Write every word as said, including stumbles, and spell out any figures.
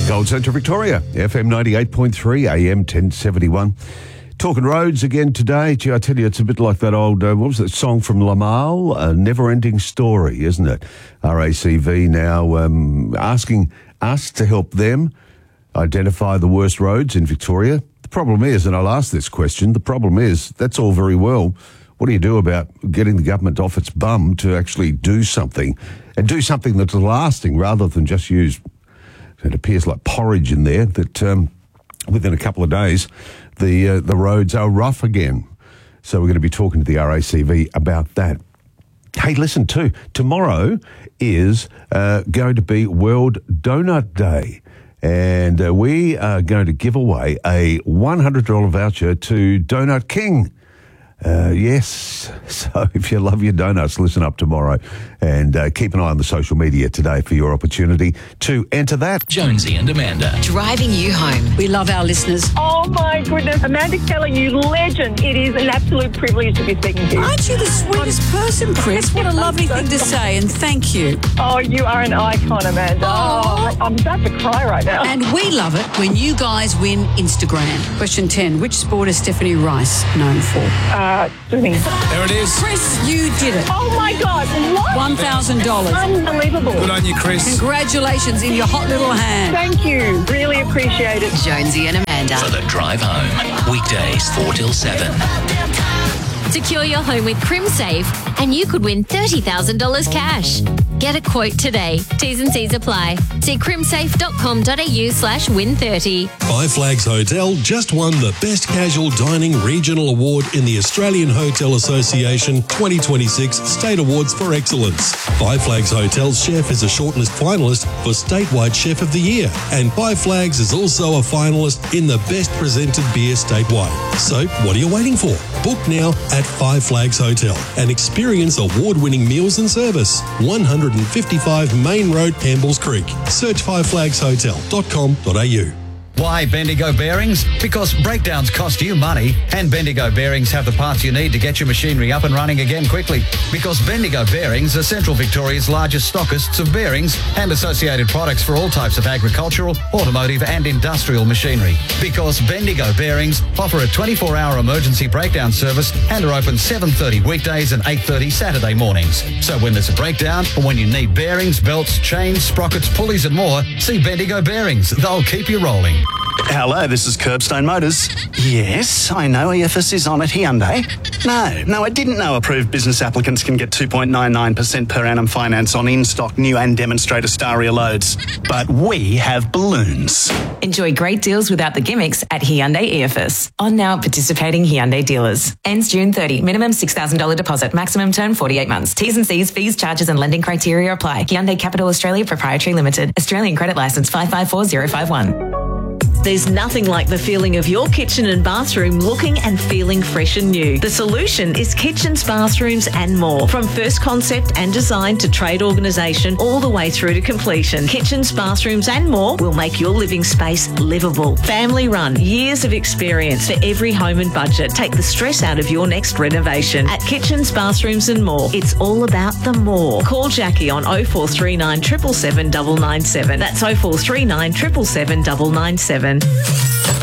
Gold Centre Victoria, F M ninety-eight point three, A M ten seventy-one. Talking roads again today. Gee, I tell you, it's a bit like that old, uh, what was that song from Lamal? A never-ending story, isn't it? R A C V now um, asking us to help them identify the worst roads in Victoria. The problem is, and I'll ask this question, the problem is, that's all very well. What do you do about getting the government off its bum to actually do something, and do something that's lasting rather than just use, it appears like porridge in there, that um, within a couple of days, the uh, the roads are rough again. So we're going to be talking to the R A C V about that. Hey, listen too, tomorrow is uh, going to be World Donut Day. And uh, we are going to give away a one hundred dollars voucher to Donut King. Uh, yes, so if you love your donuts, listen up tomorrow and uh, keep an eye on the social media today for your opportunity to enter that. Jonesy and Amanda. Driving you home. We love our listeners. Oh my goodness, Amanda Keller, you legend. It is an absolute privilege to be speaking to you. Aren't you the sweetest person, Chris? What a lovely thing to say, and thank you. Oh, you are an icon, Amanda. Oh, I'm about to cry right now. And we love it when you guys win Instagram. Question ten. Which sport is Stephanie Rice known for? Uh, swimming. There it is. Chris, you did it. Oh my God, what? one thousand dollars. Unbelievable. Good on you, Chris. Congratulations in your hot little hand. Thank you. Really appreciate it. Jonesy and Amanda. For the drive home. Weekdays four till seven. Secure your home with CrimSafe and you could win thirty thousand dollars cash. Get a quote today. T's and C's apply. See crimsafe.com.au slash win 30. Five Flags Hotel just won the Best Casual Dining Regional Award in the Australian Hotel Association twenty twenty-six State Awards for Excellence. Five Flags Hotel's chef is a shortlist finalist for Statewide Chef of the Year, and Five Flags is also a finalist in the Best Presented Beer Statewide. So what are you waiting for? Book now at Five Flags Hotel and experience award-winning meals and service. one fifty-five Main Road, Campbells Creek. Search five flags hotel dot com dot a u. Why Bendigo Bearings? Because breakdowns cost you money, and Bendigo Bearings have the parts you need to get your machinery up and running again quickly. Because Bendigo Bearings are Central Victoria's largest stockists of bearings and associated products for all types of agricultural, automotive and industrial machinery. Because Bendigo Bearings offer a twenty-four hour emergency breakdown service and are open seven thirty weekdays and eight thirty Saturday mornings. So when there's a breakdown or when you need bearings, belts, chains, sprockets, pulleys and more, see Bendigo Bearings. They'll keep you rolling. Hello, this is Curbstone Motors. Yes, I know E F S is on at Hyundai. No, no, I didn't know approved business applicants can get two point nine nine percent per annum finance on in-stock new and demonstrator Staria loads. But we have balloons. Enjoy great deals without the gimmicks at Hyundai E F S. On now at participating Hyundai dealers. Ends June thirtieth. Minimum six thousand dollars deposit. Maximum term forty-eight months. T's and C's, fees, charges and lending criteria apply. Hyundai Capital Australia Proprietary Limited. Australian credit licence five five four zero five one. There's nothing like the feeling of your kitchen and bathroom looking and feeling fresh and new. The solution is Kitchens, Bathrooms and More. From first concept and design to trade organisation all the way through to completion. Kitchens, Bathrooms and More will make your living space livable. Family run, years of experience for every home and budget. Take the stress out of your next renovation. At Kitchens, Bathrooms and More, it's all about the more. Call Jackie on oh four three nine, seven seven seven, nine nine seven. That's oh four three nine, seven seven seven, nine nine seven.